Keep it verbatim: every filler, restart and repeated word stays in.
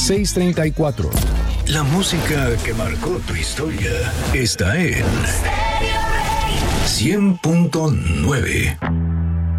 seis tres cuatro. La música que marcó tu historia está en cien punto nueve.